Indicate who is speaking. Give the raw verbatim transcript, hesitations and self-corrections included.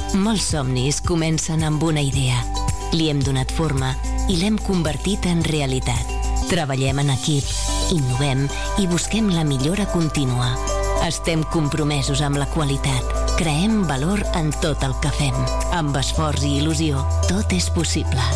Speaker 1: Molts somnis comencen amb una idea. Li hem donat forma i l'hem convertit en realitat. Treballem en equip, innovem i busquem la millora contínua. Estem compromesos amb la qualitat. Creem valor en tot el que fem. Amb esforç i il·lusió, tot és possible.